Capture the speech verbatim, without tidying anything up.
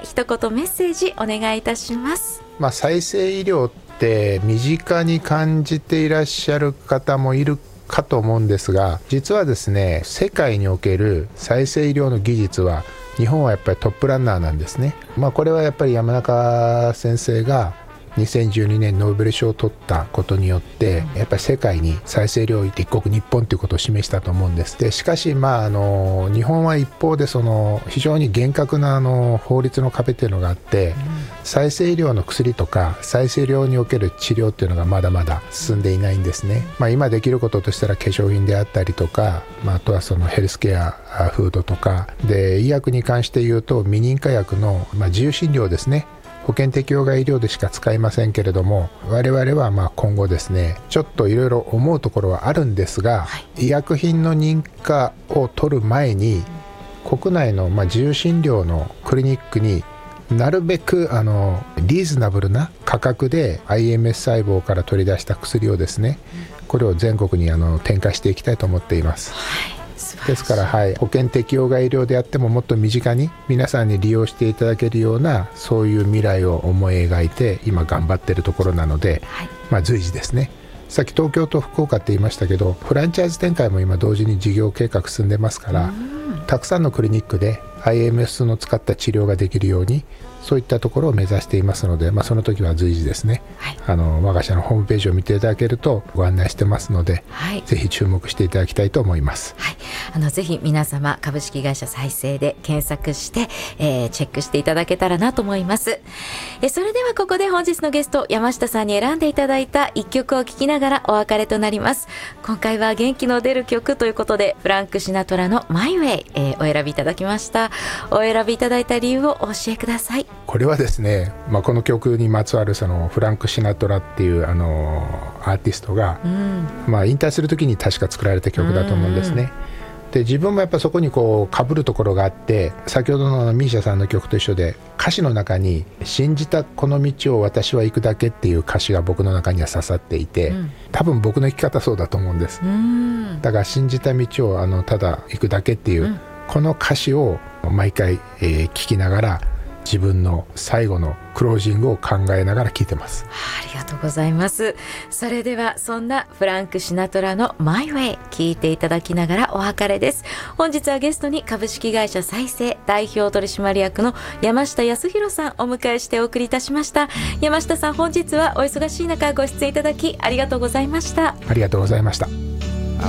一言メッセージお願いいたします。 まあ、再生医療って身近に感じていらっしゃる方もいるかと思うんですが、実はですね、世界における再生医療の技術は日本はやっぱりトップランナーなんですね。まあ、これはやっぱり山中先生がにせんじゅうにねんノーベル賞を取ったことによってやっぱり世界に再生医療一国日本ということを示したと思うんです。でしかし、まあ、あの日本は一方でその非常に厳格なあの法律の壁というのがあって、うん、再生医療の薬とか再生医療における治療というのがまだまだ進んでいないんですね。まあ、今できることとしたら化粧品であったりとか、まあ、あとはそのヘルスケアフードとかで、医薬に関して言うと未認可薬の、まあ、自由診療ですね。保険適用外医療でしか使いませんけれども、我々はまあ今後ですね、ちょっといろいろ思うところはあるんですが、はい、医薬品の認可を取る前に国内のまあ自由診療のクリニックになるべくあのリーズナブルな価格で アイエムエス 細胞から取り出した薬をですね、これを全国にあの展開していきたいと思っています。はい、ですから、はい、保険適用外医療であってももっと身近に皆さんに利用していただけるような、そういう未来を思い描いて今頑張っているところなので、はい、まあ、随時ですね。さっき東京と福岡って言いましたけど、フランチャイズ展開も今同時に事業計画進んでますから、たくさんのクリニックで アイエムエス の使った治療ができるように、そういったところを目指していますので、まあ、その時は随時ですね、はい、あの我が社のホームページを見ていただけるとご案内してますので、はい、ぜひ注目していただきたいと思います。 はい、あのぜひ皆様株式会社再生で検索して、えー、チェックしていただけたらなと思います。えそれではここで本日のゲスト山下さんに選んでいただいた一曲を聴きながらお別れとなります。今回は元気の出る曲ということでフランク・シナトラのマイウェイ、えー、お選びいただきました。お選びいただいた理由をお教えください。 これはですね、まあ、この曲にまつわるそのフランク・シナトラっていうあのアーティストが、うん、まあ、引退する時に確か作られた曲だと思うんですね。で自分もやっぱそこにこう被るところがあって、先ほどのミーシャさんの曲と一緒で歌詞の中に信じたこの道を私は行くだけっていう歌詞が僕の中には刺さっていて、うん、多分僕の生き方そうだと思うんです。うん、だから信じた道をあのただ行くだけっていう、うん、この歌詞を毎回、えー、聞きながら自分の最後のクロージングを考えながら聴いてます。 ありがとうございます。それではそんなフランク・シナトラのマイウェイ聴いていただきながらお別れです。本日はゲストに株式会社再生代表取締役の山下康弘さんお迎えしてお送りいたしました。山下さん、本日はお忙しい中ご出演いただきありがとうございました。 ありがとうございました。